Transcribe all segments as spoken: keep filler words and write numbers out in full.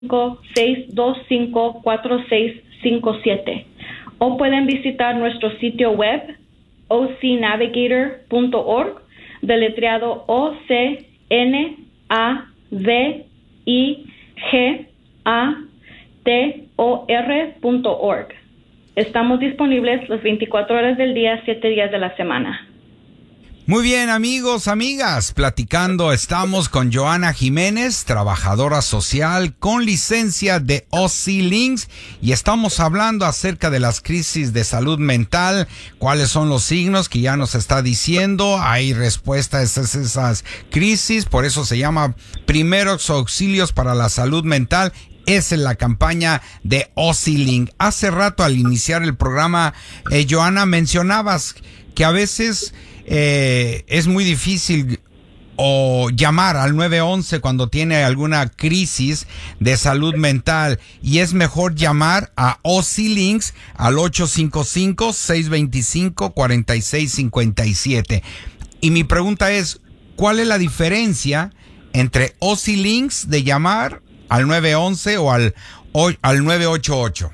seis dos cinco, cuatro seis cinco siete. O pueden visitar nuestro sitio web o c navigator punto org, deletreado O C N A V I G A T O R punto org. Estamos disponibles las veinticuatro horas del día, siete días de la semana. Muy bien, amigos, amigas, platicando estamos con Johanna Jiménez, trabajadora social con licencia de Ozzy Links, y estamos hablando acerca de las crisis de salud mental, cuáles son los signos que ya nos está diciendo, hay respuesta a esas, esas crisis, por eso se llama Primeros Auxilios para la Salud Mental. Esa es la campaña de Ozzy Link. Hace rato al iniciar el programa, eh, Johanna, mencionabas que a veces Eh, es muy difícil o llamar al nueve once cuando tiene alguna crisis de salud mental, y es mejor llamar a Ozzy Links al ocho cinco cinco, seis dos cinco, cuatro seis cinco siete. Y mi pregunta es, ¿cuál es la diferencia entre Ozzy Links de llamar al nueve once o al, o, al nueve ocho ocho?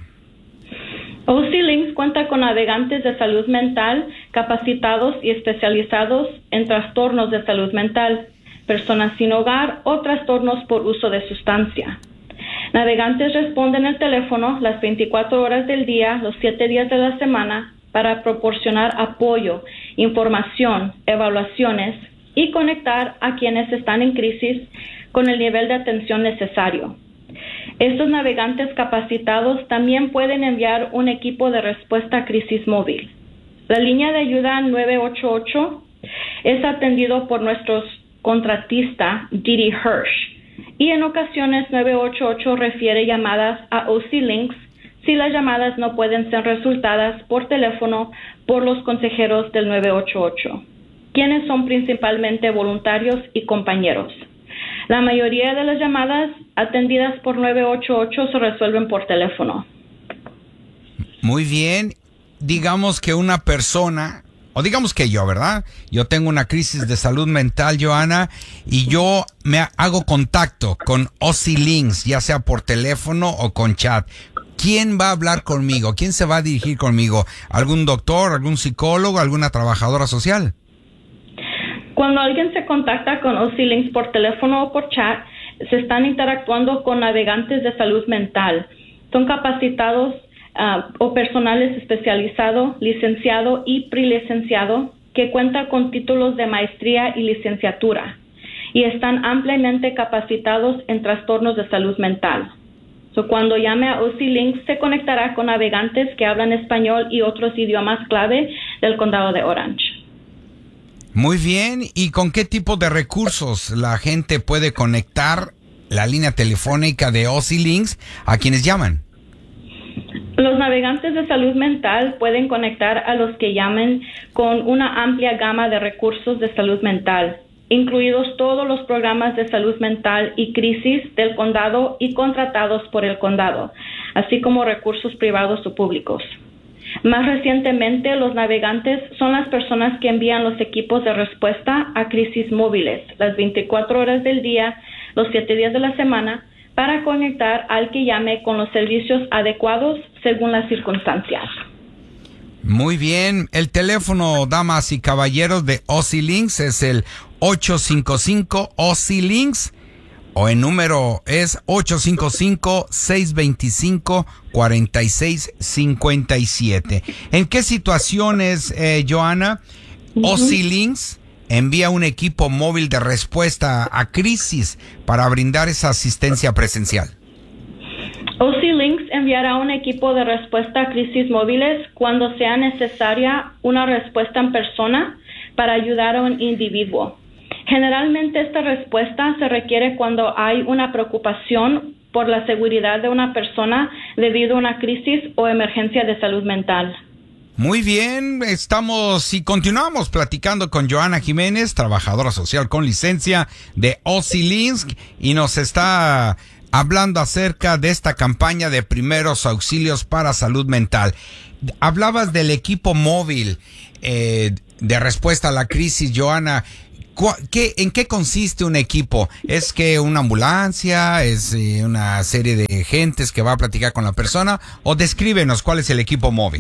Ozzy Links cuenta con navegantes de salud mental capacitados y especializados en trastornos de salud mental, personas sin hogar o trastornos por uso de sustancia. Navegantes responden al teléfono las veinticuatro horas del día, los siete días de la semana, para proporcionar apoyo, información, evaluaciones y conectar a quienes están en crisis con el nivel de atención necesario. Estos navegantes capacitados también pueden enviar un equipo de respuesta a crisis móvil. La línea de ayuda nueve ocho ocho es atendido por nuestro contratista Didi Hirsch, y en ocasiones nueve ocho ocho refiere llamadas a Ozzy Links si las llamadas no pueden ser resultadas por teléfono por los consejeros del nueve ocho ocho, quienes son principalmente voluntarios y compañeros. La mayoría de las llamadas atendidas por nueve ocho ocho se resuelven por teléfono. Muy bien. Digamos que una persona, o digamos que yo, ¿verdad? Yo tengo una crisis de salud mental, Johanna, y yo me hago contacto con Ozzy Links, ya sea por teléfono o con chat. ¿Quién va a hablar conmigo? ¿Quién se va a dirigir conmigo? ¿Algún doctor, algún psicólogo, alguna trabajadora social? Cuando alguien se contacta con Ozzy Links por teléfono o por chat, se están interactuando con navegantes de salud mental. Son capacitados uh, o personales especializado, licenciado y prelicenciado que cuentan con títulos de maestría y licenciatura y están ampliamente capacitados en trastornos de salud mental. So, cuando llame a Ozzy Links, se conectará con navegantes que hablan español y otros idiomas clave del condado de Orange. Muy bien, ¿y con qué tipo de recursos la gente puede conectar la línea telefónica de Ozzy Links a quienes llaman? Los navegantes de salud mental pueden conectar a los que llamen con una amplia gama de recursos de salud mental, incluidos todos los programas de salud mental y crisis del condado y contratados por el condado, así como recursos privados o públicos. Más recientemente, los navegantes son las personas que envían los equipos de respuesta a crisis móviles las veinticuatro horas del día, los siete días de la semana, para conectar al que llame con los servicios adecuados según las circunstancias. Muy bien. El teléfono, damas y caballeros, de Ozzy Links es el ocho cinco cinco Ozzy Links, o el número es ocho cinco cinco, seis dos cinco, cuatro seis cinco siete. ¿En qué situaciones, eh, Johanna, uh-huh. Ozzy Links envía un equipo móvil de respuesta a crisis para brindar esa asistencia presencial? Ozzy Links enviará un equipo de respuesta a crisis móviles cuando sea necesaria una respuesta en persona para ayudar a un individuo. Generalmente esta respuesta se requiere cuando hay una preocupación por la seguridad de una persona debido a una crisis o emergencia de salud mental. Muy bien, estamos y continuamos platicando con Johanna Jiménez, trabajadora social con licencia de Ozzy Links, y nos está hablando acerca de esta campaña de primeros auxilios para salud mental. Hablabas del equipo móvil eh, de respuesta a la crisis, Johanna. ¿Qué, ¿En qué consiste un equipo? ¿Es que una ambulancia? ¿Es eh, una serie de gentes que va a platicar con la persona? ¿O descríbenos cuál es el equipo móvil?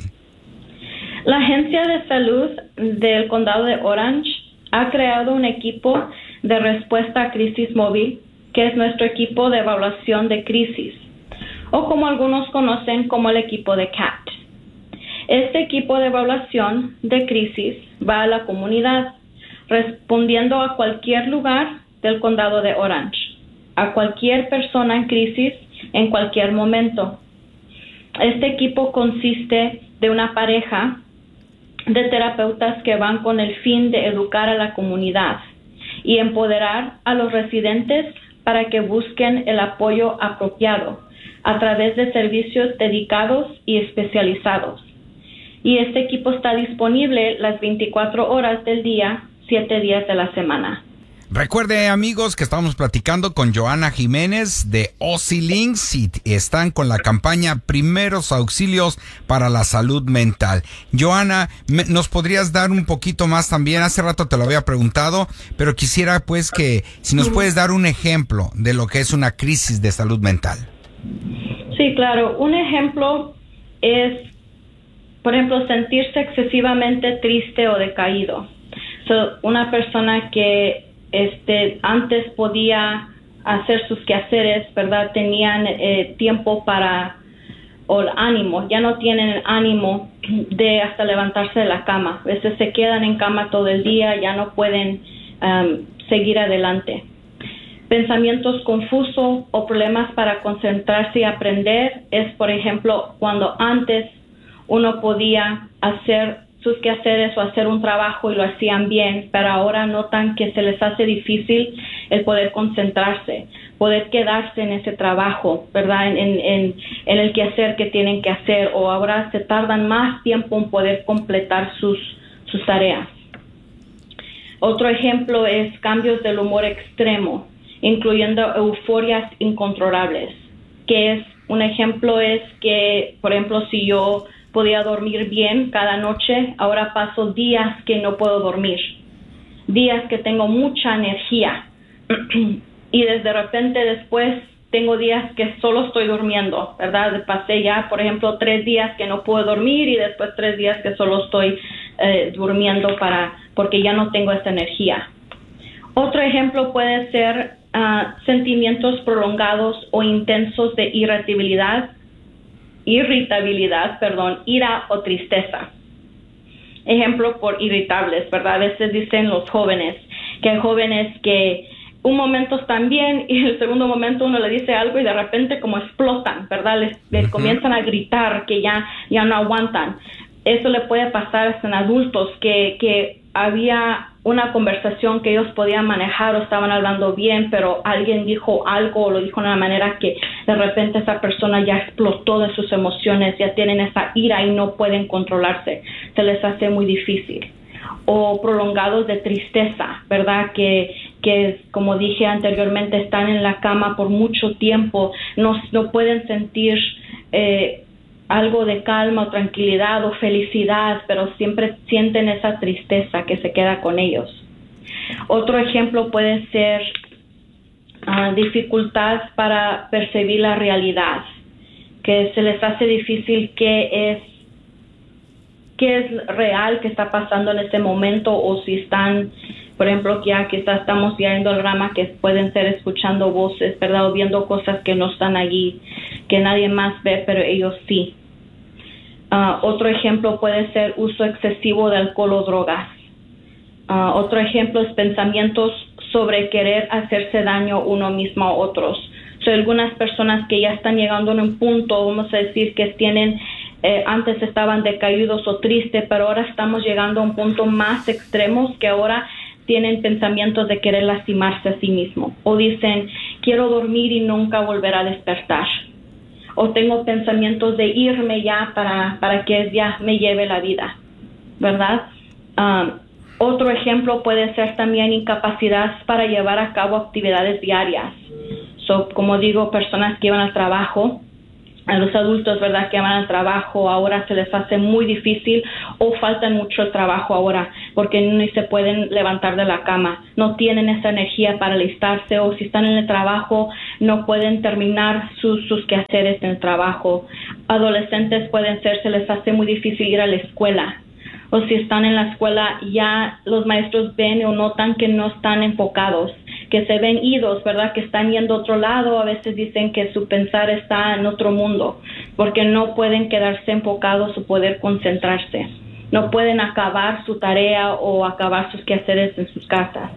La Agencia de Salud del Condado de Orange ha creado un equipo de respuesta a crisis móvil, que es nuestro equipo de evaluación de crisis, o como algunos conocen como el equipo de C A T. Este equipo de evaluación de crisis va a la comunidad, respondiendo a cualquier lugar del condado de Orange, a cualquier persona en crisis en cualquier momento. Este equipo consiste de una pareja de terapeutas que van con el fin de educar a la comunidad y empoderar a los residentes para que busquen el apoyo apropiado a través de servicios dedicados y especializados. Y este equipo está disponible las veinticuatro horas del día, siete días de la semana. Recuerde, amigos, que estamos platicando con Johanna Jiménez de Osi Links y están con la campaña Primeros Auxilios para la Salud Mental. Johanna, ¿nos podrías dar un poquito más también? Hace rato te lo había preguntado, pero quisiera pues que si nos puedes dar un ejemplo de lo que es una crisis de salud mental. Sí, claro. Un ejemplo es, por ejemplo, sentirse excesivamente triste o decaído. So, una persona que este antes podía hacer sus quehaceres, ¿verdad? Tenían eh, tiempo para, o el ánimo, ya no tienen el ánimo de hasta levantarse de la cama. A veces se quedan en cama todo el día, ya no pueden um, seguir adelante. Pensamientos confusos o problemas para concentrarse y aprender es, por ejemplo, cuando antes uno podía hacer sus quehaceres o hacer un trabajo y lo hacían bien, pero ahora notan que se les hace difícil el poder concentrarse, poder quedarse en ese trabajo, ¿verdad? En, en, en, en el quehacer que tienen que hacer, o ahora se tardan más tiempo en poder completar sus, sus tareas. Otro ejemplo es cambios del humor extremo, incluyendo euforias incontrolables, que es, un ejemplo es que, por ejemplo, si yo podía dormir bien cada noche, ahora paso días que no puedo dormir, días que tengo mucha energía y desde repente después tengo días que solo estoy durmiendo, ¿verdad? Pasé ya, por ejemplo, tres días que no puedo dormir y después tres días que solo estoy eh, durmiendo para porque ya no tengo esa energía. Otro ejemplo puede ser uh, sentimientos prolongados o intensos de irritabilidad, irritabilidad, perdón, ira o tristeza. Ejemplo por irritables, ¿verdad? A veces dicen los jóvenes, que hay jóvenes que un momento están bien y el segundo momento uno le dice algo y de repente como explotan, ¿verdad? Les, les uh-huh. comienzan a gritar que ya, ya no aguantan. Eso le puede pasar hasta en adultos, que, que había una conversación que ellos podían manejar o estaban hablando bien, pero alguien dijo algo o lo dijo de una manera que de repente esa persona ya explotó de sus emociones, ya tienen esa ira y no pueden controlarse, se les hace muy difícil. O prolongados de tristeza, ¿verdad? Que, que como dije anteriormente, están en la cama por mucho tiempo, no, no pueden sentir eh, algo de calma o tranquilidad o felicidad, pero siempre sienten esa tristeza que se queda con ellos. Otro ejemplo puede ser uh, dificultad para percibir la realidad, que se les hace difícil qué es, qué es real que está pasando en este momento, o si están, por ejemplo, ya quizás estamos viendo el rama que pueden ser escuchando voces, ¿verdad? O viendo cosas que no están allí, que nadie más ve, pero ellos sí. Uh, otro ejemplo puede ser uso excesivo de alcohol o drogas. Uh, otro ejemplo es pensamientos sobre querer hacerse daño uno mismo a otros. So, algunas personas que ya están llegando a un punto, vamos a decir, que tienen, eh, antes estaban decaídos o tristes, pero ahora estamos llegando a un punto más extremos, que ahora tienen pensamientos de querer lastimarse a sí mismo. O dicen, quiero dormir y nunca volver a despertar. O tengo pensamientos de irme ya para, para que ya me lleve la vida, ¿verdad? Um, otro ejemplo puede ser también incapacidad para llevar a cabo actividades diarias. So, como digo, personas que van al trabajo, a los adultos, ¿verdad?, que van al trabajo, ahora se les hace muy difícil o faltan mucho el trabajo ahora porque ni se pueden levantar de la cama, no tienen esa energía para alistarse, o si están en el trabajo no pueden terminar sus, sus quehaceres en el trabajo. Adolescentes pueden ser, se les hace muy difícil ir a la escuela, o si están en la escuela ya los maestros ven o notan que no están enfocados, que se ven idos, ¿verdad? Que están yendo a otro lado. A veces dicen que su pensar está en otro mundo, porque no pueden quedarse enfocados o poder concentrarse. No pueden acabar su tarea o acabar sus quehaceres en sus casas.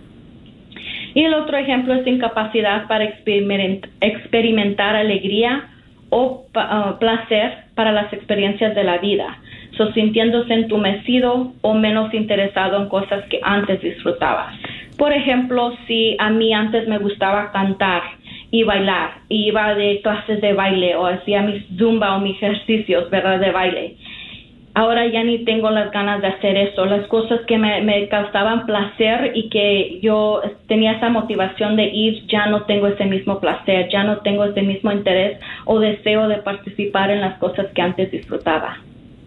Y el otro ejemplo es incapacidad para experiment- experimentar alegría o uh, placer para las experiencias de la vida. So, sintiéndose entumecido o menos interesado en cosas que antes disfrutaba. Por ejemplo, si a mí antes me gustaba cantar y bailar, y iba de clases de baile o hacía mis zumba o mis ejercicios, ¿verdad?, de baile. Ahora ya ni tengo las ganas de hacer eso. Las cosas que me, me causaban placer y que yo tenía esa motivación de ir, ya no tengo ese mismo placer, ya no tengo ese mismo interés o deseo de participar en las cosas que antes disfrutaba.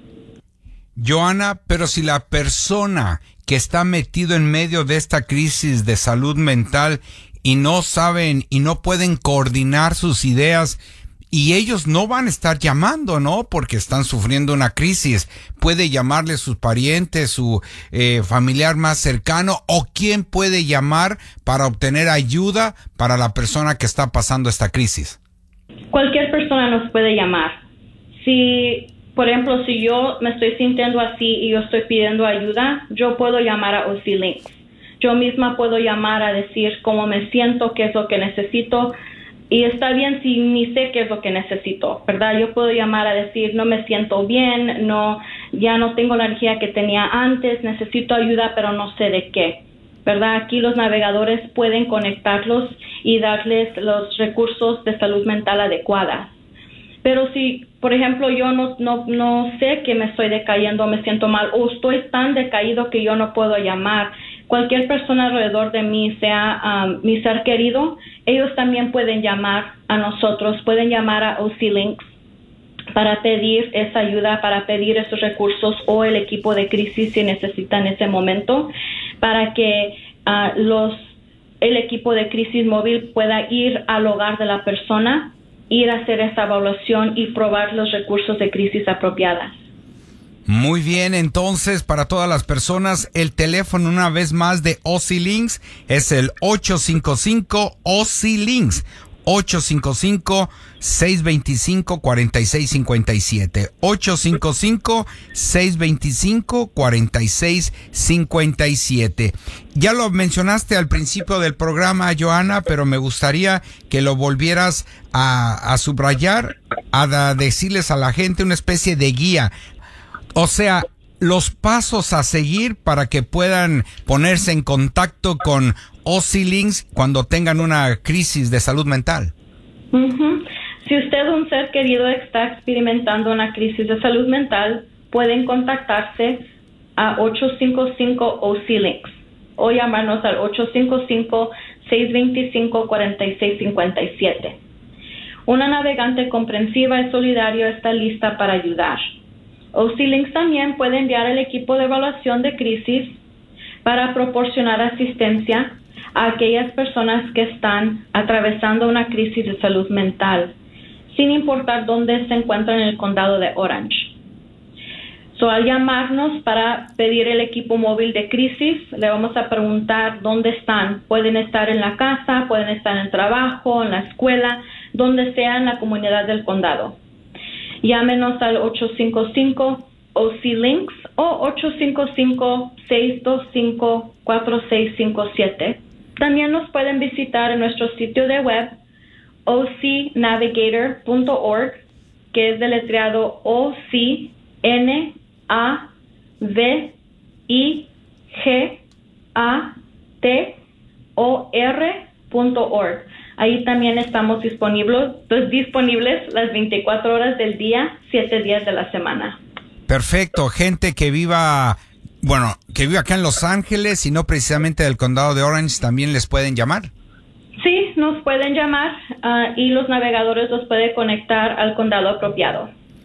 Johanna, pero si la persona que está metido en medio de esta crisis de salud mental y no saben y no pueden coordinar sus ideas, y ellos no van a estar llamando, ¿no? Porque están sufriendo una crisis. Puede llamarle sus parientes, su eh, familiar más cercano, o quién puede llamar para obtener ayuda para la persona que está pasando esta crisis. Cualquier persona nos puede llamar. Si, por ejemplo, si yo me estoy sintiendo así y yo estoy pidiendo ayuda, yo puedo llamar a O C Links. Yo misma puedo llamar a decir cómo me siento, qué es lo que necesito. Y está bien si ni sé qué es lo que necesito, ¿verdad? Yo puedo llamar a decir, no me siento bien, no, ya no tengo la energía que tenía antes, necesito ayuda, pero no sé de qué, ¿verdad? Aquí los navegadores pueden conectarlos y darles los recursos de salud mental adecuadas. Pero si, por ejemplo, yo no, no, no sé que me estoy decayendo, me siento mal, o estoy tan decaído que yo no puedo llamar, cualquier persona alrededor de mí, sea um, mi ser querido, ellos también pueden llamar a nosotros, pueden llamar a O C Links para pedir esa ayuda, para pedir esos recursos, o el equipo de crisis si necesitan en ese momento, para que uh, los el equipo de crisis móvil pueda ir al hogar de la persona, ir a hacer esa evaluación y probar los recursos de crisis apropiadas. Muy bien, entonces, para todas las personas, el teléfono una vez más de O C Links es el ocho cinco cinco O C Links, ocho cinco cinco, seis dos cinco, cuatro seis cinco siete, ocho cinco cinco, seis dos cinco, cuatro seis cinco siete. Ya lo mencionaste al principio del programa, Johanna, pero me gustaría que lo volvieras a, a subrayar, a, a decirles a la gente una especie de guía. O sea, los pasos a seguir para que puedan ponerse en contacto con O C Links cuando tengan una crisis de salud mental. Uh-huh. Si usted, un ser querido, está experimentando una crisis de salud mental, pueden contactarse a ocho cinco cinco O C Links o llamarnos al ocho cinco cinco, seis dos cinco, cuatro seis cinco siete. Una navegante comprensiva y solidaria está lista para ayudar. O C Links también puede enviar al equipo de evaluación de crisis para proporcionar asistencia a aquellas personas que están atravesando una crisis de salud mental, sin importar dónde se encuentran en el condado de Orange. So, al llamarnos para pedir el equipo móvil de crisis, le vamos a preguntar dónde están. Pueden estar en la casa, pueden estar en el trabajo, en la escuela, donde sea en la comunidad del condado. Llámenos al ocho cinco cinco O C Links o ocho cinco cinco, seis dos cinco, cuatro seis cinco siete. También nos pueden visitar en nuestro sitio de web o c navigator punto org, que es deletreado O C N A V I G A T O R punto org. Ahí también estamos disponibles, pues, disponibles las veinticuatro horas del día, siete días de la semana. Perfecto. Gente que viva, bueno, que viva acá en Los Ángeles y no precisamente del condado de Orange, ¿también les pueden llamar? Sí, nos pueden llamar uh, y los navegadores los pueden conectar al condado apropiado.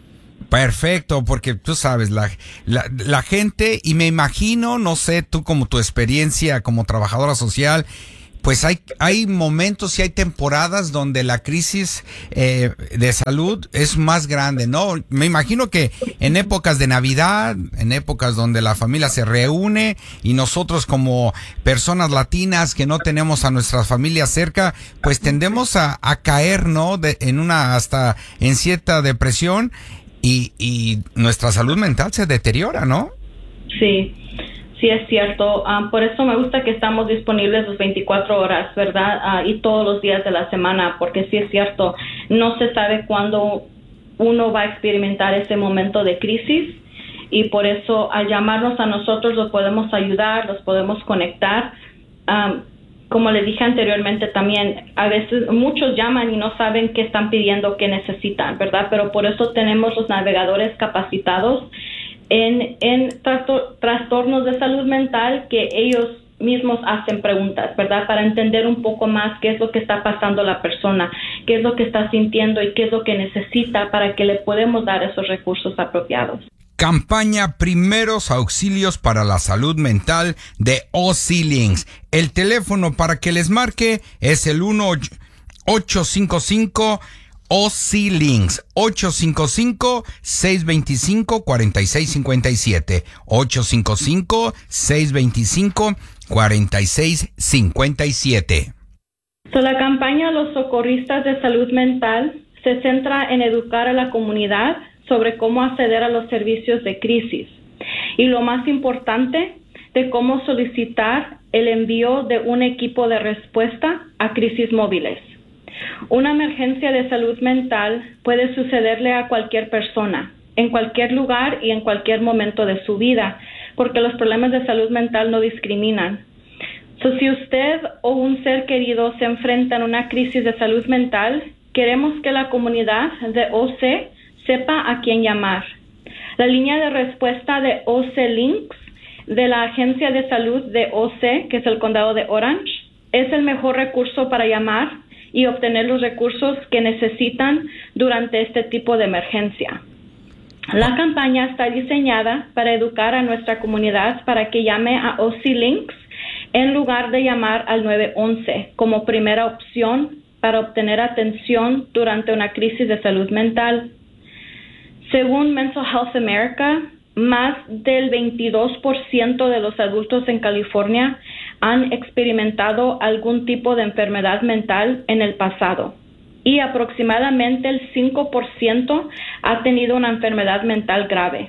Perfecto, porque tú sabes, la, la, la gente, y me imagino, no sé, tú como tu experiencia como trabajadora social, pues hay, hay momentos y hay temporadas donde la crisis eh, de salud es más grande, ¿no? Me imagino que en épocas de Navidad, en épocas donde la familia se reúne y nosotros como personas latinas que no tenemos a nuestras familias cerca, pues tendemos a, a caer, ¿no? De, en una, hasta en cierta depresión y, y nuestra salud mental se deteriora, ¿no? Sí. Sí, es cierto. Um, por eso me gusta que estamos disponibles las veinticuatro horas, ¿verdad? Uh, y todos los días de la semana, porque sí es cierto, no se sabe cuándo uno va a experimentar ese momento de crisis y por eso al llamarnos a nosotros los podemos ayudar, los podemos conectar. Um, como le dije anteriormente también, a veces muchos llaman y no saben qué están pidiendo, qué necesitan, ¿verdad? Pero por eso tenemos los navegadores capacitados en, en trasto- trastornos de salud mental que ellos mismos hacen preguntas, ¿verdad? Para entender un poco más qué es lo que está pasando la persona, qué es lo que está sintiendo y qué es lo que necesita para que le podemos dar esos recursos apropiados. Campaña Primeros Auxilios para la Salud Mental de OCLinks. El teléfono para que les marque es el uno ocho cinco cinco OCLinks, ocho cinco cinco, seis dos cinco, cuatro seis cinco siete, ocho cinco cinco, seis dos cinco, cuatro seis cinco siete. So, la campaña Los Socorristas de Salud Mental se centra en educar a la comunidad sobre cómo acceder a los servicios de crisis y lo más importante, de cómo solicitar el envío de un equipo de respuesta a crisis móviles. Una emergencia de salud mental puede sucederle a cualquier persona, en cualquier lugar y en cualquier momento de su vida, porque los problemas de salud mental no discriminan. So, si usted o un ser querido se enfrentan a una crisis de salud mental, queremos que la comunidad de O C sepa a quién llamar. La línea de respuesta de OCLinks de la Agencia de Salud de O C, que es el condado de Orange, es el mejor recurso para llamar y obtener los recursos que necesitan durante este tipo de emergencia. La campaña está diseñada para educar a nuestra comunidad para que llame a OCLinks en lugar de llamar al nueve once como primera opción para obtener atención durante una crisis de salud mental. Según Mental Health America, más del veintidós por ciento de los adultos en California han experimentado algún tipo de enfermedad mental en el pasado y aproximadamente el cinco por ciento ha tenido una enfermedad mental grave.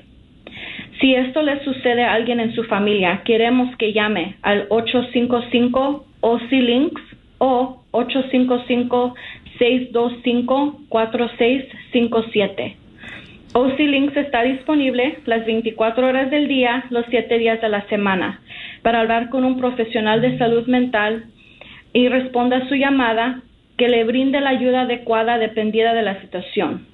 Si esto le sucede a alguien en su familia, queremos que llame al ocho cinco cinco OCLinks o ocho cinco cinco, seis dos cinco, cuatro seis cinco siete. OCLinks está disponible las veinticuatro horas del día, los siete días de la semana, para hablar con un profesional de salud mental y responda a su llamada que le brinde la ayuda adecuada dependida de la situación.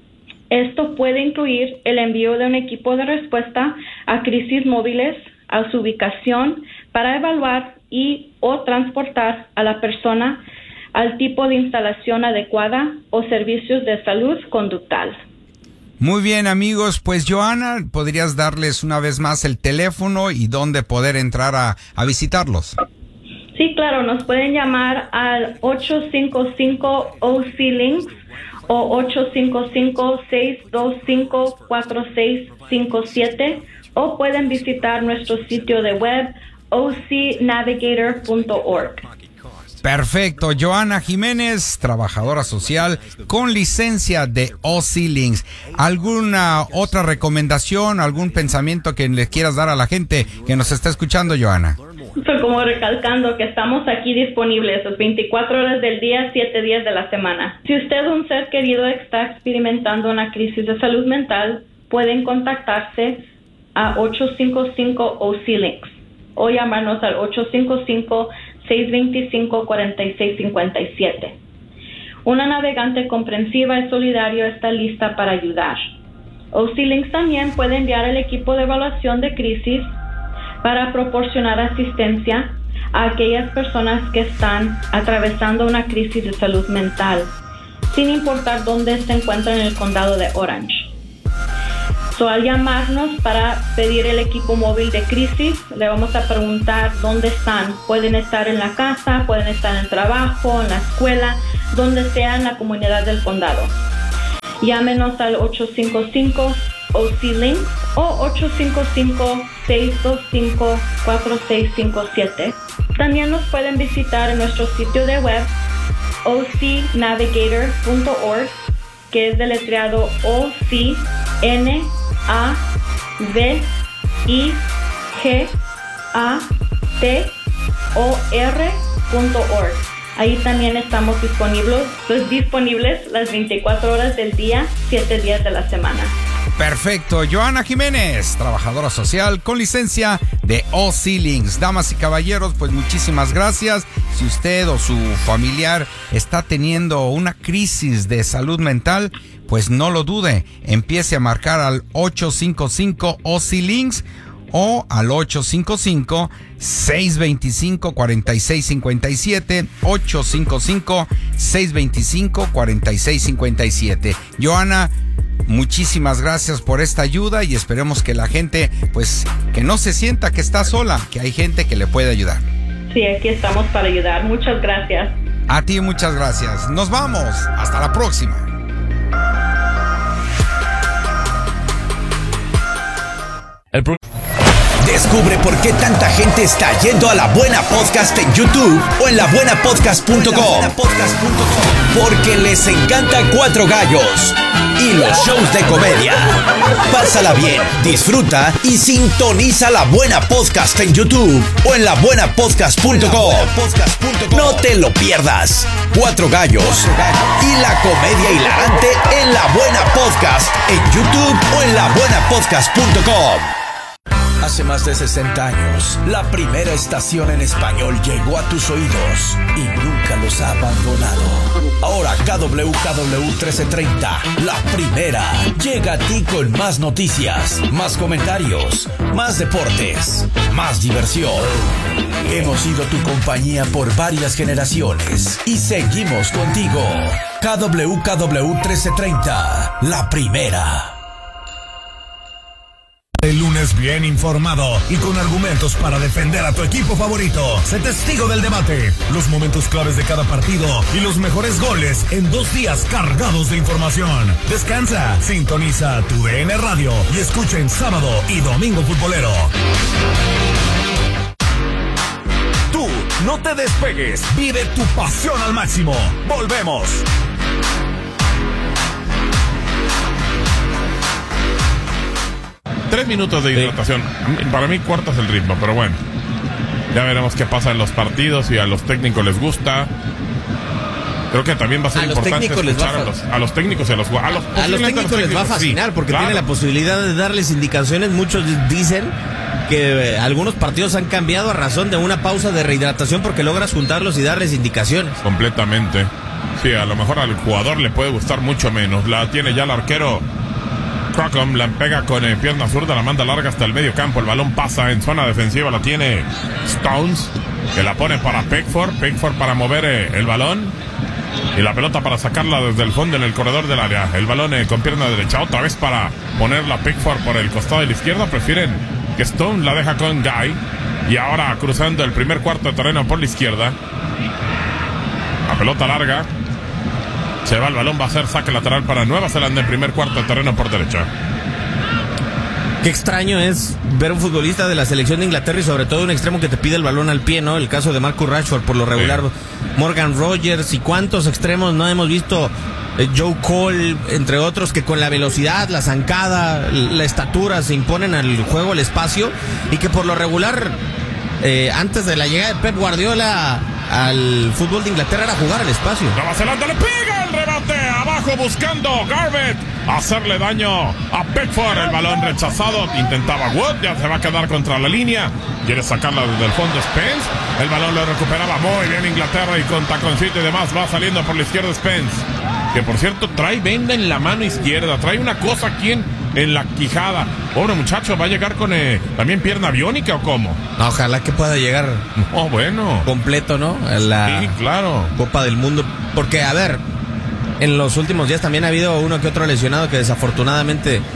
Esto puede incluir el envío de un equipo de respuesta a crisis móviles a su ubicación para evaluar y o transportar a la persona al tipo de instalación adecuada o servicios de salud conductual. Muy bien, amigos, pues Johanna, ¿podrías darles una vez más el teléfono y dónde poder entrar a, a visitarlos? Sí, claro, nos pueden llamar al ocho cinco cinco OCLinks o ocho cinco cinco, seis dos cinco, cuatro seis cinco siete o pueden visitar nuestro sitio de web o c navigator punto org. Perfecto, Johanna Jiménez, trabajadora social con licencia de OCLinks. ¿Alguna otra recomendación, algún pensamiento que le quieras dar a la gente que nos está escuchando, Johanna? Estoy como recalcando que estamos aquí disponibles las veinticuatro horas del día, siete días de la semana. Si usted o un ser querido está experimentando una crisis de salud mental, pueden contactarse a ocho cinco cinco OCLinks o llamarnos al ocho cinco cinco, seis dos cinco, cuatro seis cinco siete. Una navegante comprensiva y solidaria está lista para ayudar. OCLinks también puede enviar el equipo de evaluación de crisis para proporcionar asistencia a aquellas personas que están atravesando una crisis de salud mental, sin importar dónde se encuentran en el condado de Orange. So, al llamarnos para pedir el equipo móvil de crisis, le vamos a preguntar dónde están. Pueden estar en la casa, pueden estar en el trabajo, en la escuela, donde sea en la comunidad del condado. Llámenos al ocho cinco cinco O C Links o ocho cinco cinco, seis dos cinco, cuatro seis cinco siete. También nos pueden visitar en nuestro sitio de web o c navigator punto org, que es deletreado O C N A V I G A T O R punto org. Ahí también estamos disponibles, pues, disponibles las veinticuatro horas del día, siete días de la semana. Perfecto. Johanna Jiménez, trabajadora social con licencia de O C Links. Damas y caballeros, pues muchísimas gracias. Si usted o su familiar está teniendo una crisis de salud mental, pues no lo dude. Empiece a marcar al ocho cinco cinco O C Links o al ocho cinco cinco, seis dos cinco, cuatro seis cinco siete, ocho cinco cinco, seis dos cinco, cuatro seis cinco siete. Johanna, muchísimas gracias por esta ayuda y esperemos que la gente, pues, que no se sienta que está sola, que hay gente que le puede ayudar. Sí, aquí estamos para ayudar. Muchas gracias. A ti muchas gracias. Nos vamos. Hasta la próxima. El pro- Descubre por qué tanta gente está yendo a La Buena Podcast en YouTube o en la buena podcast punto com. Porque les encanta Cuatro Gallos y los shows de comedia. Pásala bien, disfruta y sintoniza La Buena Podcast en YouTube o en la buena podcast punto com. No te lo pierdas. Cuatro Gallos y la comedia hilarante en La Buena Podcast en YouTube o en la buena podcast punto com. Hace más de sesenta años, la primera estación en español llegó a tus oídos y nunca los ha abandonado. Ahora K W K W trece treinta, la primera, llega a ti con más noticias, más comentarios, más deportes, más diversión. Hemos sido tu compañía por varias generaciones y seguimos contigo. K W K W trece treinta, la primera. El lunes bien informado y con argumentos para defender a tu equipo favorito. Sé testigo del debate, los momentos claves de cada partido y los mejores goles en dos días cargados de información. Descansa, sintoniza tu D N Radio y escucha en sábado y domingo futbolero. Tú no te despegues, vive tu pasión al máximo. Volvemos. Tres minutos de hidratación. Para mí cortas el ritmo, pero bueno. Ya veremos qué pasa en los partidos y a los técnicos les gusta. Creo que también va a ser a importante los escuchar va a, los, a los técnicos y a los a los, a los técnicos les va a fascinar, sí, porque claro, tiene la posibilidad de darles indicaciones. Muchos dicen que eh, algunos partidos han cambiado a razón de una pausa de rehidratación porque logras juntarlos y darles indicaciones. Completamente. Sí, a lo mejor al jugador le puede gustar mucho menos. La tiene ya el arquero Crocom, la pega con eh, pierna zurda, la manda larga hasta el medio campo. El balón pasa en zona defensiva, la tiene Stones, que la pone para Pickford. Pickford para mover eh, el balón. Y la pelota para sacarla desde el fondo en el corredor del área. El balón eh, con pierna derecha, otra vez para ponerla Pickford por el costado de la izquierda. Prefieren que Stone la deja con Guy. Y ahora cruzando el primer cuarto de terreno por la izquierda. La pelota larga. Se va el balón, va a ser saque lateral para Nueva Zelanda en primer cuarto de terreno por derecha. Qué extraño es ver un futbolista de la selección de Inglaterra y sobre todo un extremo que te pide el balón al pie, ¿no? El caso de Marcus Rashford por lo regular, sí. Morgan Rogers y cuántos extremos no hemos visto, eh, Joe Cole, entre otros, que con la velocidad, la zancada, la estatura se imponen al juego, al espacio, y que por lo regular, eh, antes de la llegada de Pep Guardiola al fútbol de Inglaterra era jugar al espacio. Nueva Zelanda le pega el rebate abajo buscando Garbutt hacerle daño a Pickford. El balón rechazado, intentaba Wood, ya se va a quedar contra la línea, quiere sacarla desde el fondo Spence. El balón lo recuperaba muy bien Inglaterra y con taconcito y demás va saliendo por la izquierda Spence, que por cierto trae venda en la mano izquierda, trae una cosa aquí en, en la quijada. Pobre muchacho, ¿va a llegar con eh, también pierna biónica o cómo? No, ojalá que pueda llegar oh, bueno. completo, ¿no? A la sí, claro. Copa del Mundo. Porque, a ver, en los últimos días también ha habido uno que otro lesionado que desafortunadamente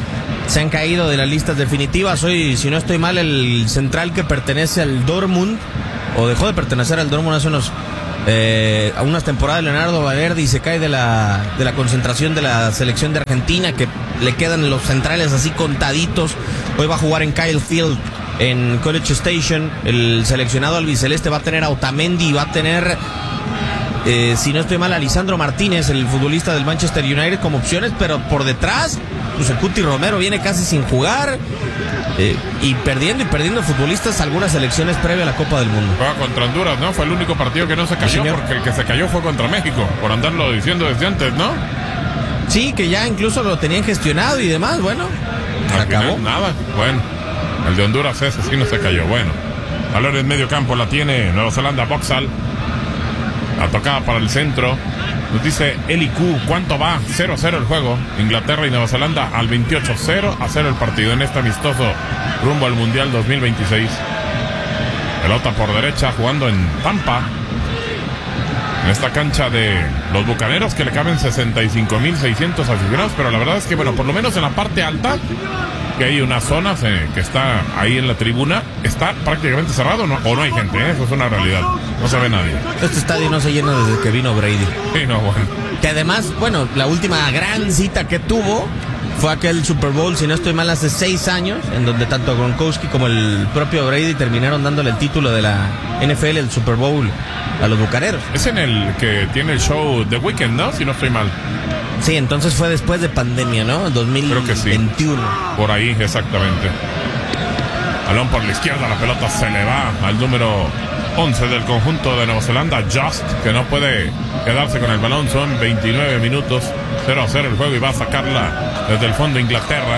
se han caído de las listas definitivas. Hoy, si no estoy mal, el central que pertenece al Dortmund, o dejó de pertenecer al Dortmund hace unos eh, a unas temporadas, Leonardo Valverde, se cae de la, de la concentración de la selección de Argentina, que le quedan los centrales así contaditos. Hoy va a jugar en Kyle Field, en College Station. El seleccionado albiceleste va a tener a Otamendi, va a tener, eh, si no estoy mal, a Lisandro Martínez, el futbolista del Manchester United, como opciones, pero por detrás, pues el Cuti Romero viene casi sin jugar, eh, y perdiendo y perdiendo futbolistas algunas selecciones previa a la Copa del Mundo. Juega contra Honduras, ¿no? Fue el único partido que no se cayó, sí, porque el que se cayó fue contra México, por andarlo diciendo desde antes, ¿no? Sí, que ya incluso lo tenían gestionado y demás, bueno, se acabó. Final, nada, bueno, el de Honduras ese sí no se cayó, bueno. Valor en medio campo la tiene Nueva Zelanda, Boxall. La tocada para el centro. Nos dice Eli Q, ¿cuánto va? cero a cero el juego. Inglaterra y Nueva Zelanda al veintiocho, cero a cero el partido en este amistoso rumbo al Mundial dos mil veintiséis. Pelota por derecha jugando en Tampa, en esta cancha de los Bucaneros, que le caben sesenta y cinco mil seiscientos aficionados, pero la verdad es que, bueno, por lo menos en la parte alta, que hay una zona eh, que está ahí en la tribuna, está prácticamente cerrado, ¿no? O no hay gente, ¿eh? Eso es una realidad, no se ve nadie. Este estadio no se llena desde que vino Brady. Sí, no, bueno. Que además, bueno, la última gran cita que tuvo fue aquel Super Bowl, si no estoy mal, hace seis años, en donde tanto Gronkowski como el propio Brady terminaron dándole el título de la N F L, el Super Bowl, a los Bucaneros. Es en el que tiene el show The Weeknd, ¿no? Si no estoy mal. Sí, entonces fue después de pandemia, ¿no? dos mil veintiuno. Creo que sí. Por ahí, exactamente. Balón por la izquierda, la pelota se le va al número once del conjunto de Nueva Zelanda, Just, que no puede quedarse con el balón. Son veintinueve minutos, cero a cero el juego, y va a sacarla desde el fondo Inglaterra.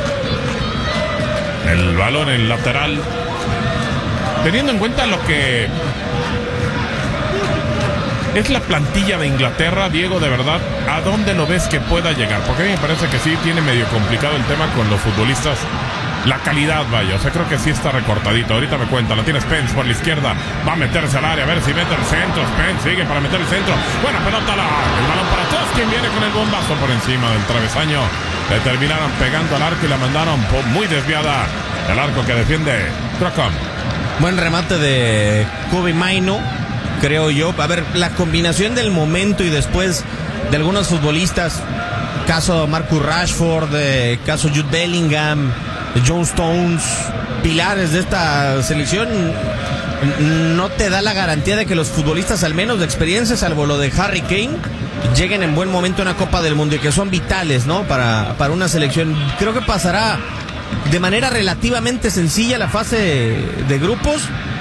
El balón en lateral. Teniendo en cuenta lo que es la plantilla de Inglaterra, Diego, de verdad, ¿a dónde lo ves que pueda llegar? Porque a mí me parece que sí tiene medio complicado el tema con los futbolistas. La calidad, vaya, o sea, creo que sí está recortadito. Ahorita me cuenta, la tiene Spence por la izquierda, va a meterse al área, a ver si mete el centro. Spence sigue para meter el centro. Buena pelota, la, el balón para todos, quien viene con el bombazo por encima del travesaño. Le terminaron pegando al arco y la mandaron muy desviada. El arco que defiende Crocom. Buen remate de Kobe Maino, creo yo. A ver, la combinación del momento y después de algunos futbolistas, caso Marcus Rashford, eh, caso Jude Bellingham, John Stones, pilares de esta selección, no te da la garantía de que los futbolistas, al menos de experiencia, salvo lo de Harry Kane, lleguen en buen momento a una Copa del Mundo, y que son vitales, ¿no? Para, para una selección. Creo que pasará de manera relativamente sencilla la fase de grupos.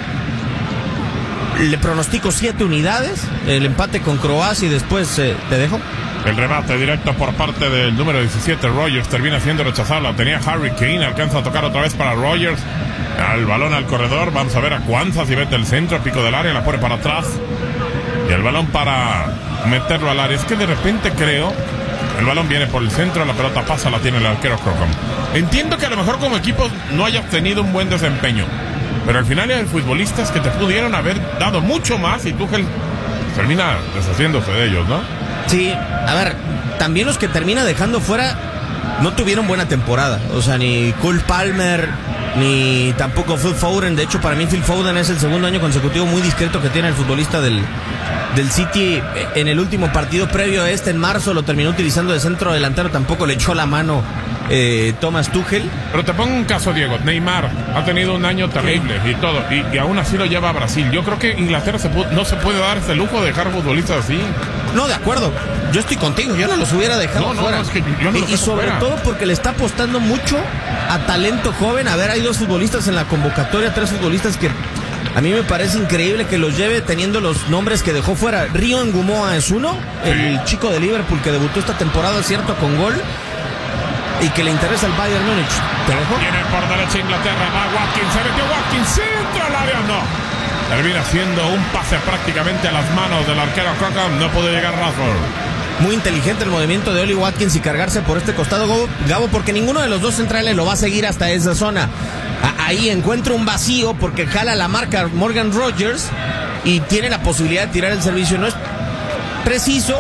Le pronostico siete unidades, el empate con Croacia, y después eh, te dejo. El remate directo por parte del número diecisiete, Rogers, termina siendo rechazado. La tenía Harry Kane, alcanza a tocar otra vez para Rogers. Al balón al corredor, vamos a ver a Kwanzaa si mete el centro, pico del área, la pone para atrás. Y el balón para meterlo al área. Es que de repente creo, el balón viene por el centro, la pelota pasa, la tiene el arquero Crocom. Entiendo que a lo mejor como equipo no hayas tenido un buen desempeño, pero al final hay futbolistas que te pudieron haber dado mucho más, y Tuchel termina deshaciéndose de ellos, ¿no? Sí, a ver, también los que termina dejando fuera no tuvieron buena temporada. O sea, ni Cole Palmer, ni tampoco Phil Foden. De hecho, para mí Phil Foden es el segundo año consecutivo muy discreto que tiene el futbolista del, del City. En el último partido previo a este, en marzo, lo terminó utilizando de centro delantero. Tampoco le echó la mano eh, Thomas Tuchel. Pero te pongo un caso, Diego. Neymar ha tenido un año terrible y todo, y, y aún así lo lleva a Brasil. Yo creo que Inglaterra se pu- no se puede dar ese lujo de dejar futbolistas así. No, de acuerdo. Yo estoy contigo. Yo no los hubiera dejado no, no, fuera. No, es que yo no y, los y sobre fuera. todo porque le está apostando mucho a talento joven. A ver, hay dos futbolistas en la convocatoria, tres futbolistas que a mí me parece increíble que los lleve teniendo los nombres que dejó fuera. Rio Ngumoa es uno, sí, el chico de Liverpool que debutó esta temporada, cierto, con gol, y que le interesa al Bayern Múnich. ¿Te dejo? Viene por derecha Inglaterra, va Watkins, se metió Watkins, centro al área, no. Termina haciendo un pase prácticamente a las manos del arquero Crocom, no pudo llegar Rashford. Muy inteligente el movimiento de Oli Watkins y cargarse por este costado, Gabo, porque ninguno de los dos centrales lo va a seguir hasta esa zona. Ahí encuentra un vacío porque jala la marca Morgan Rogers y tiene la posibilidad de tirar el servicio. No es preciso,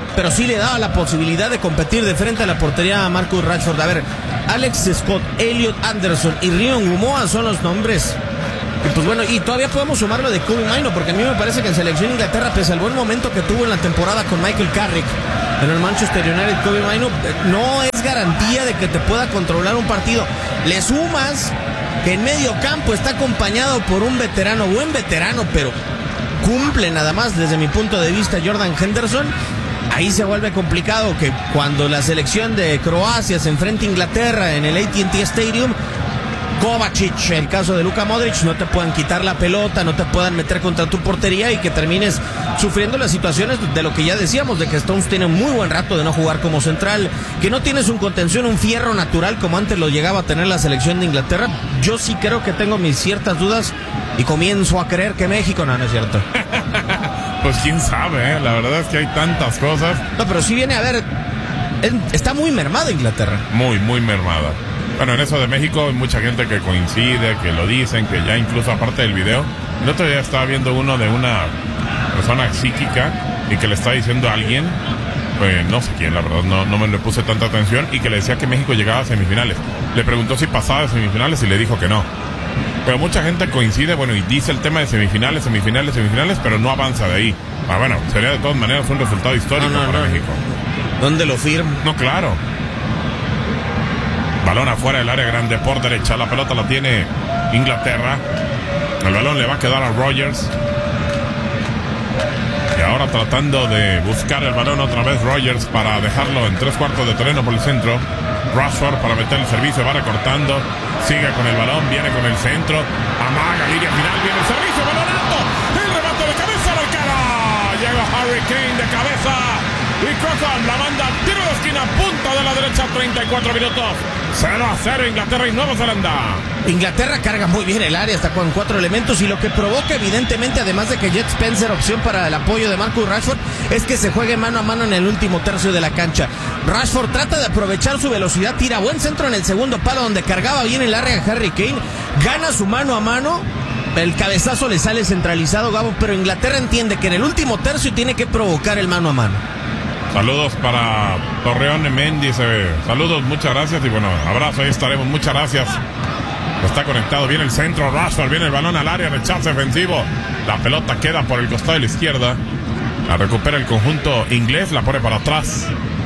pero sí le daba la posibilidad de competir de frente a la portería a Marcus Rashford. A ver, Alex Scott, Elliot Anderson y Ryan Gumoa son los nombres. Y pues bueno, y todavía podemos sumar lo de Kobe Mainoo, porque a mí me parece que en selección de Inglaterra, pese al buen momento que tuvo en la temporada con Michael Carrick en el Manchester United, Kobe Mainoo no es garantía de que te pueda controlar un partido. Le sumas que en medio campo está acompañado por un veterano, buen veterano, pero cumple nada más desde mi punto de vista Jordan Henderson. Ahí se vuelve complicado que cuando la selección de Croacia se enfrenta a Inglaterra en el A T and T Stadium, Kovacic, el caso de Luka Modric, no te puedan quitar la pelota, no te puedan meter contra tu portería y que termines sufriendo las situaciones de lo que ya decíamos, de que Stones tiene muy buen rato de no jugar como central, que no tienes un contención, un fierro natural como antes lo llegaba a tener la selección de Inglaterra. Yo sí creo que tengo mis ciertas dudas y comienzo a creer que México, no, no es cierto. Pues quién sabe, ¿eh? La verdad es que hay tantas cosas. No, pero sí viene a ver, está muy mermada Inglaterra. Muy, muy mermada. Bueno, en eso de México hay mucha gente que coincide, que lo dicen, que ya incluso aparte del video, el otro día estaba viendo uno de una persona psíquica y que le está diciendo a alguien, pues no sé quién, la verdad, no, no me le puse tanta atención, y que le decía que México llegaba a semifinales. Le preguntó si pasaba de semifinales y le dijo que no. Pero mucha gente coincide, bueno, y dice el tema de semifinales, semifinales, semifinales, pero no avanza de ahí. Ah, bueno, sería de todas maneras un resultado histórico no, no, para no. México. ¿Dónde lo firmo? No, claro. Balón afuera del área grande por derecha. La pelota la tiene Inglaterra. El balón le va a quedar a Rogers. Y ahora tratando de buscar el balón otra vez Rogers para dejarlo en tres cuartos de terreno por el centro. Rashford para meter el servicio, va recortando. Sigue con el balón, viene con el centro. Amaga, línea final, viene el servicio, balón alto. El remate de cabeza, la cara. Llega Harry Kane de cabeza. Y Crocon la manda al tiro de esquina, punta de la derecha, treinta y cuatro minutos. cero a cero Inglaterra y Nueva Zelanda. Inglaterra carga muy bien el área, está con cuatro elementos, y lo que provoca evidentemente, además de que Jet Spencer, opción para el apoyo de Marcus Rashford, es que se juegue mano a mano en el último tercio de la cancha. Rashford trata de aprovechar su velocidad, tira buen centro en el segundo palo donde cargaba bien el área Harry Kane, gana su mano a mano. El cabezazo le sale centralizado, Gabo, pero Inglaterra entiende que en el último tercio tiene que provocar el mano a mano. Saludos para Torreón Mendy, dice, saludos, muchas gracias, y bueno, abrazo, ahí estaremos, muchas gracias. Está conectado, viene el centro, Rashford, viene el balón al área, rechazo defensivo, la pelota queda por el costado de la izquierda, la recupera el conjunto inglés, la pone para atrás.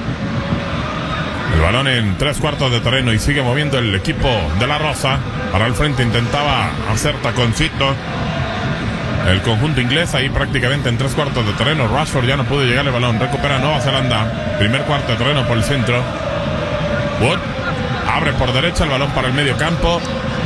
El balón en tres cuartos de terreno y sigue moviendo el equipo de la Rosa. Para el frente intentaba hacer taconcito el conjunto inglés, ahí prácticamente en tres cuartos de terreno. Rashford ya no pudo llegar el balón, recupera Nueva Zelanda, primer cuarto de terreno por el centro. Wood abre por derecha el balón para el medio campo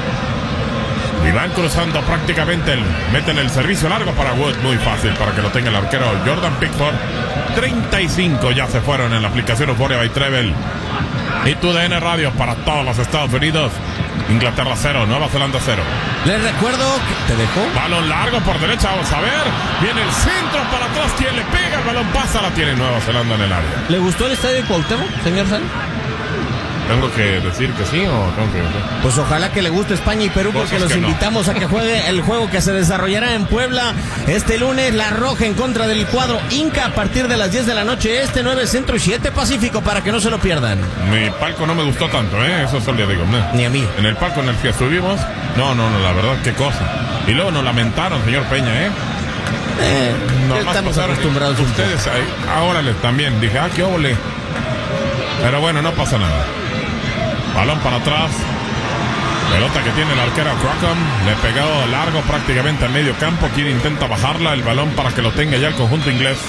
y van cruzando prácticamente el, meten el servicio largo para Wood, muy fácil para que lo tenga el arquero Jordan Pickford. Treinta y cinco ya se fueron en la aplicación Euphoria by Treble y tu D N Radio para todos los Estados Unidos. Inglaterra cero, Nueva Zelanda cero. Les recuerdo que te dejó balón largo por derecha, vamos a ver. Viene el centro para atrás, quien le pega, el balón pasa, la tiene Nueva Zelanda en el área. ¿Le gustó el estadio de Cuauhtémoc, señor San? ¿Tengo que decir que sí o tengo que decir? Pues ojalá que le guste España y Perú, porque los invitamos no. a que juegue el juego que se desarrollará en Puebla este lunes. La Roja en contra del cuadro Inca a partir de las diez de la noche, este nueve Centro y siete Pacífico, para que no se lo pierdan. Mi palco no me gustó tanto, ¿eh? Eso solo le digo. ¿no? Ni a mí. En el palco en el que estuvimos, no, no, no, la verdad, qué cosa. Y luego nos lamentaron, señor Peña, ¿eh? Eh, estamos acostumbrados. Ustedes, ahí, ahora les también, dije, ah, qué óvole. Pero bueno, no pasa nada. Balón para atrás. Pelota que tiene el arquero Crocom. Le pegó largo prácticamente al medio campo. Quien intenta bajarla. El balón para que lo tenga ya el conjunto inglés.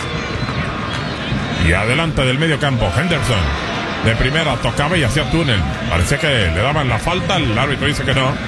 Y adelante del medio campo Henderson. De primera tocaba y hacía túnel. Parecía que le daban la falta. El árbitro dice que no.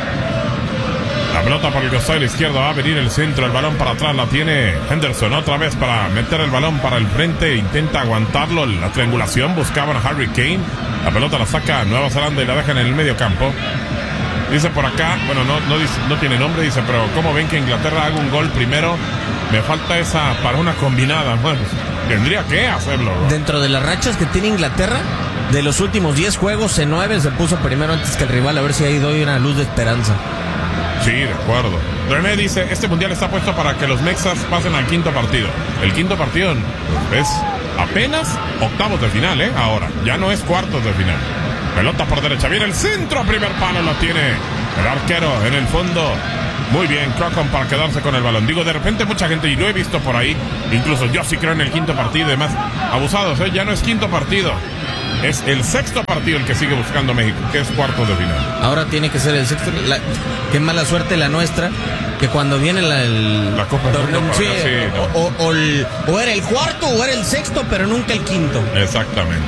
La pelota por el costado de la izquierda. Va a venir el centro. El balón para atrás la tiene Henderson. Otra vez para meter el balón para el frente. Intenta aguantarlo. La triangulación. Buscaban a Harry Kane. La pelota la saca Nueva Zelanda y la dejan en el medio campo. Dice por acá, bueno, no, no, dice, no tiene nombre, dice, pero ¿cómo ven que Inglaterra haga un gol primero? Me falta esa para una combinada. Bueno, tendría que hacerlo, ¿no? Dentro de las rachas que tiene Inglaterra, de los últimos diez juegos, en nueve se puso primero antes que el rival, a ver si ahí doy una luz de esperanza. Sí, de acuerdo. René dice, este mundial está puesto para que los mexas pasen al quinto partido. El quinto partido es Apenas octavos de final, ¿eh? Ahora, ya no es cuartos de final. Pelota por derecha, viene el centro, primer palo lo tiene el arquero en el fondo. Muy bien, Crocom para quedarse con el balón. Digo, de repente mucha gente, y lo he visto por ahí, incluso yo sí creo en el quinto partido y demás, abusados, ¿eh? Ya no es quinto partido, es el sexto partido el que sigue buscando México, que es cuartos de final. Ahora tiene que ser el sexto. La, qué mala suerte la nuestra, que cuando viene la, el la Copa del Mundo, sí, sí, no. o, o, el, o era el cuarto o era el sexto, pero nunca el quinto. Exactamente.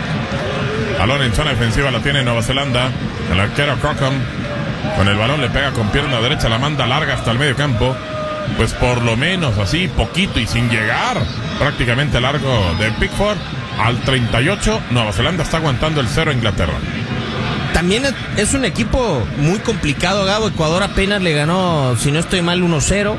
Balón en zona defensiva la tiene Nueva Zelanda. El arquero Crocom con el balón le pega con pierna derecha, la manda larga hasta el medio campo. Pues por lo menos así, poquito y sin llegar prácticamente largo de Pickford. Al treinta y ocho, Nueva Zelanda está aguantando el cero a Inglaterra. También es un equipo muy complicado, Gabo. Ecuador apenas le ganó, si no estoy mal, uno cero.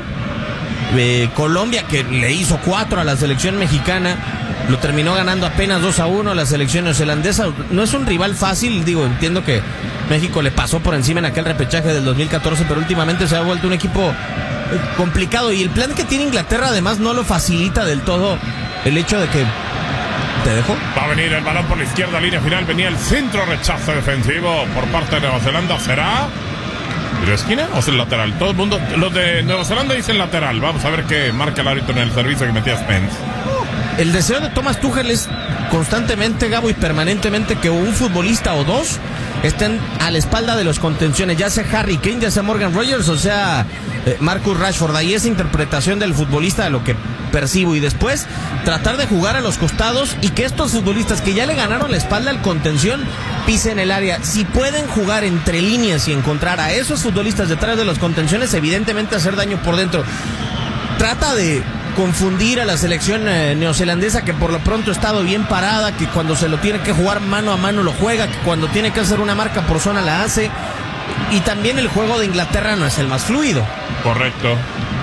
Eh, Colombia, que le hizo cuatro a la selección mexicana, lo terminó ganando apenas dos a uno a la selección neozelandesa. No es un rival fácil, digo, entiendo que México le pasó por encima en aquel repechaje del dos mil catorce, pero últimamente se ha vuelto un equipo complicado. Y el plan que tiene Inglaterra además no lo facilita del todo el hecho de que... ¿Te dejo? Va a venir el balón por la izquierda, línea final, venía el centro, rechazo defensivo por parte de Nueva Zelanda. ¿Será tiro de esquina o es el lateral? Todo el mundo, los de Nueva Zelanda dicen lateral. Vamos a ver qué marca el árbitro en el servicio que metía Spence. El deseo de Thomas Tuchel es constantemente, Gabo, y permanentemente que un futbolista o dos estén a la espalda de los contenciones, ya sea Harry Kane, ya sea Morgan Rogers, o sea eh, Marcus Rashford. Ahí esa interpretación del futbolista de lo que percibo, y después tratar de jugar a los costados y que estos futbolistas que ya le ganaron la espalda al contención pisen el área. Si pueden jugar entre líneas y encontrar a esos futbolistas detrás de los contenciones, evidentemente hacer daño por dentro. Trata de confundir a la selección eh, neozelandesa, que por lo pronto ha estado bien parada, que cuando se lo tiene que jugar mano a mano lo juega, que cuando tiene que hacer una marca por zona la hace, y también el juego de Inglaterra no es el más fluido. Correcto.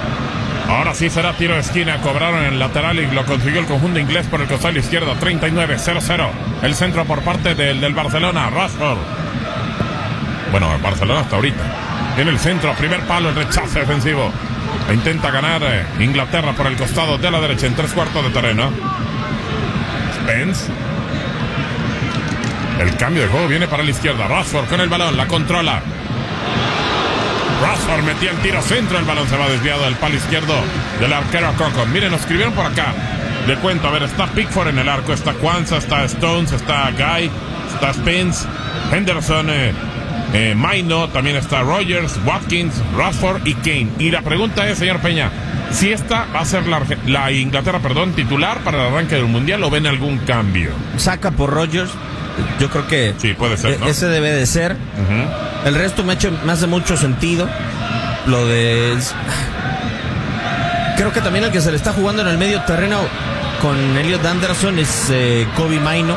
Ahora sí será tiro de esquina, cobraron en el lateral y lo consiguió el conjunto inglés por el costado izquierdo. Treinta y nueve, cero cero, el centro por parte del, del Barcelona, Rashford. Bueno, el Barcelona hasta ahorita tiene el centro, primer palo, el rechazo defensivo. E intenta ganar eh, Inglaterra por el costado de la derecha en tres cuartos de terreno. Spence. El cambio de juego viene para la izquierda. Rashford con el balón, la controla. Rashford metía el tiro centro, el balón se va desviado del palo izquierdo del arquero Crocom. Miren, nos escribieron por acá. Le cuento, a ver, está Pickford en el arco, está Kwanzaa, está Stones, está Guy, está Spence, Henderson, eh, eh, Maino, también está Rogers, Watkins, Rashford y Kane. Y la pregunta es, señor Peña, si esta va a ser la, la Inglaterra, perdón, titular para el arranque del Mundial, ¿o ven algún cambio? Saca por Rogers. Yo creo que sí, puede ser, ¿no? Ese debe de ser. Uh-huh. El resto me, ha hecho, me hace mucho sentido. Lo de... Creo que también el que se le está jugando en el medio terreno con Elliot Anderson es eh, Kobe Maino.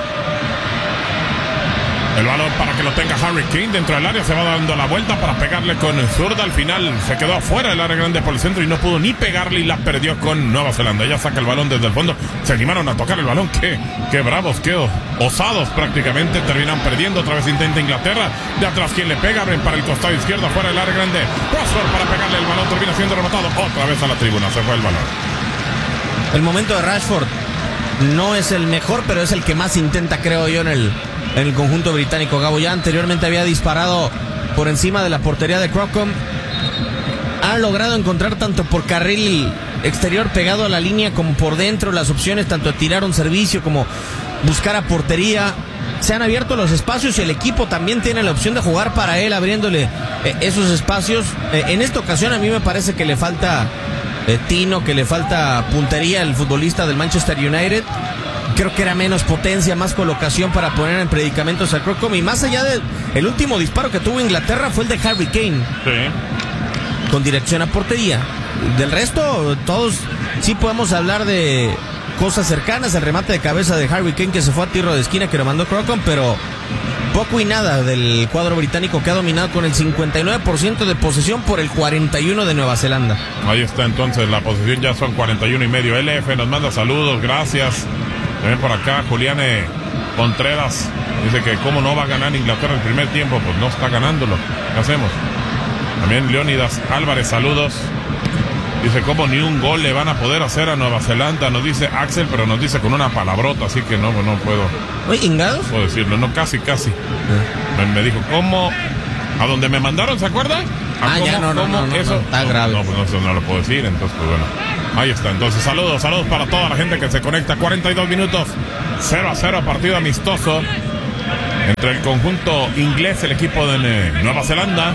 El balón para que lo tenga Harry Kane dentro del área, se va dando la vuelta para pegarle con zurda. Al final se quedó afuera del área grande por el centro y no pudo ni pegarle y la perdió con Nueva Zelanda. Ya saca el balón desde el fondo, se animaron a tocar el balón. Qué, qué bravos, qué osados prácticamente. Terminan perdiendo, otra vez intenta Inglaterra. De atrás quien le pega, abren para el costado izquierdo, afuera del área grande. Rashford para pegarle el balón, termina siendo rematado otra vez a la tribuna, se fue el balón. El momento de Rashford no es el mejor, pero es el que más intenta, creo yo, en el... en el conjunto británico. Gabo ya anteriormente había disparado por encima de la portería de Crocom. Ha logrado encontrar tanto por carril exterior pegado a la línea como por dentro las opciones, tanto de tirar un servicio como buscar a portería. Se han abierto los espacios y el equipo también tiene la opción de jugar para él, abriéndole eh, esos espacios. Eh, en esta ocasión a mí me parece que le falta eh, tino, que le falta puntería al futbolista del Manchester United. Creo que era menos potencia, más colocación para poner en predicamentos a Crocom. Y más allá del el último disparo que tuvo Inglaterra fue el de Harry Kane. Sí. Con dirección a portería. Del resto, todos sí podemos hablar de cosas cercanas. El remate de cabeza de Harry Kane que se fue a tiro de esquina que lo mandó Crocom, pero poco y nada del cuadro británico, que ha dominado con el cincuenta y nueve por ciento de posesión por el cuarenta y uno por ciento de Nueva Zelanda. Ahí está entonces, la posesión ya son cuarenta y uno y medio. L F nos manda saludos, gracias. También por acá Julián eh, Contreras dice que cómo no va a ganar Inglaterra el primer tiempo. Pues no está ganándolo, ¿qué hacemos? También Leónidas Álvarez, saludos. Dice, ¿cómo ni un gol le van a poder hacer a Nueva Zelanda? Nos dice Axel, pero nos dice con una palabrota, así que no, no puedo. Oye, ¿Ingados? Puedo decirlo, no, casi, casi. Me, me dijo, ¿cómo? ¿A dónde me mandaron, se acuerdan? Ah, cómo, ya, no, no, no, no, eso? no, está no, grave. No, pues no, eso no lo puedo decir, entonces, pues bueno. Ahí está, entonces, saludos, saludos para toda la gente que se conecta. cuarenta y dos minutos, cero a cero, partido amistoso entre el conjunto inglés, el equipo de Nueva Zelanda.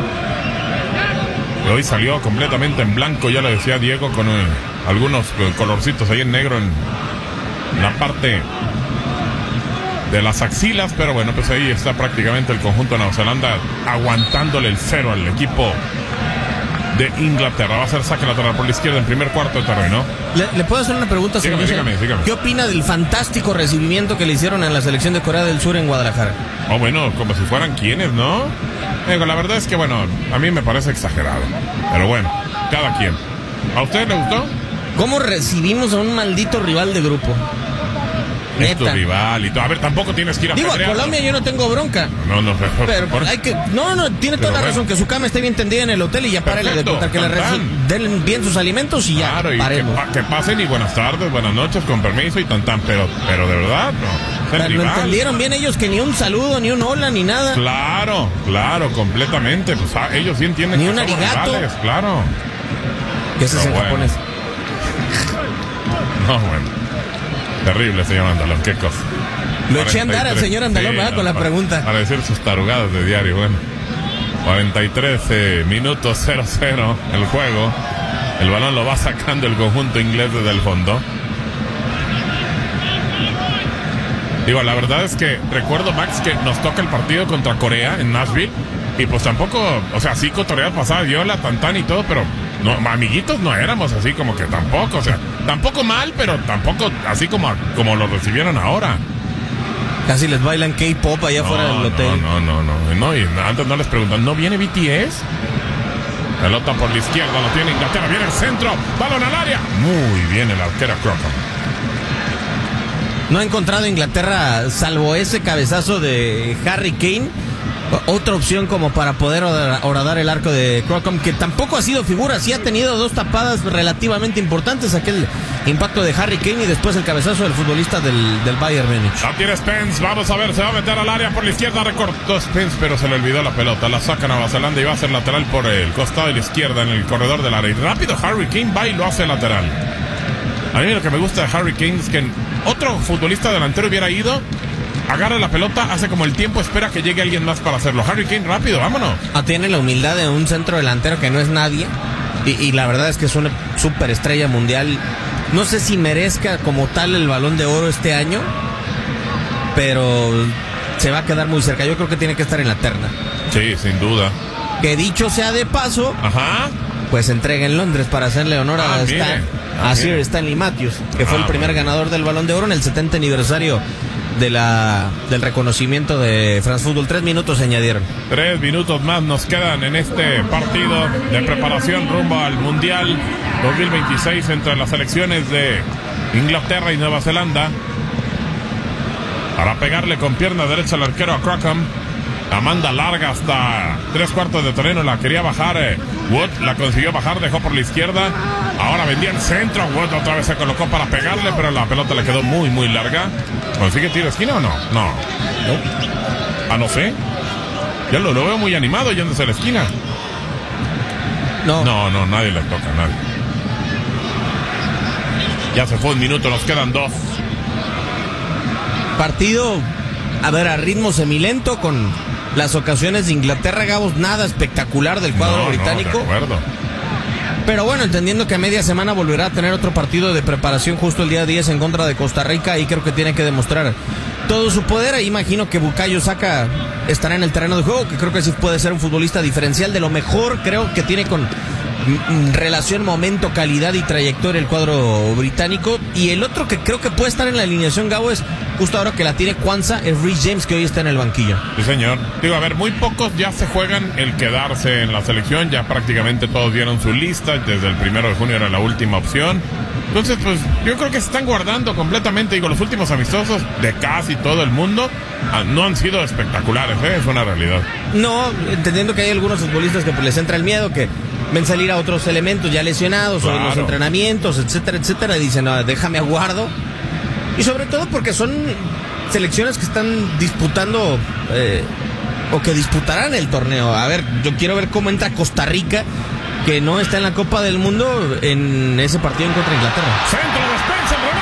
Y hoy salió completamente en blanco, ya lo decía Diego, con eh, algunos eh, colorcitos ahí en negro en la parte de las axilas, pero bueno, pues ahí está prácticamente el conjunto de Nueva Zelanda aguantándole el cero al equipo de Inglaterra. Va a ser saque lateral por la izquierda en primer cuarto de terreno. ¿Le, ¿Le puedo hacer una pregunta, señor? Dígame, dígame, dígame. ¿Qué opina del fantástico recibimiento que le hicieron a la selección de Corea del Sur en Guadalajara? Oh, bueno, como si fueran quienes, ¿no? Digo, la verdad es que, bueno, a mí me parece exagerado. Pero bueno, cada quien. ¿A usted le gustó? ¿Cómo recibimos a un maldito rival de grupo? Es tu rival y todo. A ver, tampoco tienes que ir a Digo, a pedrearlo. Colombia yo no tengo bronca. No, no, pero, Pero por- hay que... No, no, tiene toda Pero la bueno. razón. Que su cama esté bien tendida en el hotel y ya párele de Perfecto, contar que le tan, reci- tan. den bien sus alimentos y ya Claro, y que, paremos. pa- que pasen y buenas tardes, buenas noches, con permiso y tan tan, pero, pero de verdad, no. Es el Pero lo rival. entendieron bien ellos, que ni un saludo, ni un hola, ni nada. Claro, claro, completamente. Pues ah, ellos sí entienden Ni que un somos arigato. rivales, claro. Que ese es en Pero bueno. japonés. No, bueno. Terrible, señor Andalón, qué cosa. Lo eché a andar al cuarenta y tres. señor Andalón, Sí, ¿verdad? Con la para- pregunta. Para decir sus tarugadas de diario, bueno. cuarenta y tres eh, minutos, cero cero el juego. El balón lo va sacando el conjunto inglés desde el fondo. Digo, la verdad es que recuerdo, Max, que nos toca el partido contra Corea en Nashville. Y pues tampoco, o sea, sí cotorrea pasada, viola, tantán y todo, pero no, amiguitos no éramos así como que tampoco, o sea, tampoco mal, pero tampoco así como, como lo recibieron ahora. Casi les bailan K-pop allá afuera del hotel. No, no, no, no, no, y antes no les preguntan, ¿no viene B T S? Pelota por la izquierda, lo tiene Inglaterra, viene el centro, balón al área. Muy bien el arquero Crocom. No ha encontrado Inglaterra, salvo ese cabezazo de Harry Kane, otra opción como para poder hora- horadar el arco de Crocom, que tampoco ha sido figura, sí ha tenido dos tapadas relativamente importantes, aquel impacto de Harry Kane y después el cabezazo del futbolista del, del Bayern Múnich. La tiene Spence, vamos a ver, se va a meter al área por la izquierda, recortó Spence, pero se le olvidó la pelota, la saca Nueva Zelanda y va a ser lateral por el costado de la izquierda en el corredor del área. Y rápido Harry Kane va y lo hace lateral. A mí lo que me gusta de Harry Kane es que otro futbolista delantero hubiera ido, agarra la pelota, hace como el tiempo, espera que llegue alguien más para hacerlo. Harry Kane, rápido, vámonos. Ah, tiene la humildad de un centro delantero que no es nadie y, y la verdad es que es una superestrella mundial. No sé si merezca como tal el Balón de Oro este año, pero se va a quedar muy cerca. Yo creo que tiene que estar en la terna. Sí, sin duda. Que dicho sea de paso, Ajá. pues se entrega en Londres para hacerle honor Ah, a, mire. Stan, Ah, a Sir mire. Stanley Matthews, que fue Ah, el primer bueno. ganador del Balón de Oro en el setenta aniversario de la del reconocimiento de France Football. Tres minutos se añadieron. Tres minutos más nos quedan en este partido de preparación rumbo al Mundial dos mil veintiséis entre las selecciones de Inglaterra y Nueva Zelanda. Para pegarle con pierna derecha al arquero a Crocom. La manda larga hasta tres cuartos de terreno. La quería bajar eh, Wood. La consiguió bajar. Dejó por la izquierda. Ahora vendía el centro. Wood otra vez se colocó para pegarle. Pero la pelota le quedó muy, muy larga. ¿Consigue tiro de esquina o no? No. Ah, no sé. Yo lo, lo veo muy animado yéndose a la esquina. No, No, no, nadie le toca. Nadie. Ya se fue un minuto. Nos quedan dos. partido, a ver, a ritmo semilento con las ocasiones de Inglaterra, Gabos, nada espectacular del cuadro No, no, británico. de acuerdo. Pero bueno, entendiendo que a media semana volverá a tener otro partido de preparación justo el día diez en contra de Costa Rica y creo que tiene que demostrar todo su poder. Ahí imagino que Bukayo Saka estará en el terreno de juego, que creo que sí puede ser un futbolista diferencial. De lo mejor creo que tiene con mm, relación, momento, calidad y trayectoria el cuadro británico. Y el otro que creo que puede estar en la alineación, Gabo, es justo ahora que la tiene Kwanzaa, es Reece James, que hoy está en el banquillo. Sí, señor. Digo, a ver, muy pocos ya se juegan el quedarse en la selección. Ya prácticamente todos dieron su lista. Desde el primero de junio era la última opción. Entonces, pues, yo creo que se están guardando completamente. Digo, los últimos amistosos de casi todo el mundo ah, no han sido espectaculares, ¿eh? Es una realidad. No, entendiendo que hay algunos futbolistas que pues, les entra el miedo, que ven salir a otros elementos ya lesionados claro. o en los entrenamientos, etcétera, etcétera. Y dicen, no, déjame aguardo. Y sobre todo porque son selecciones que están disputando eh, o que disputarán el torneo. A ver, yo quiero ver cómo entra Costa Rica, que no está en la Copa del Mundo, en ese partido en contra Inglaterra. Centro de Spencer,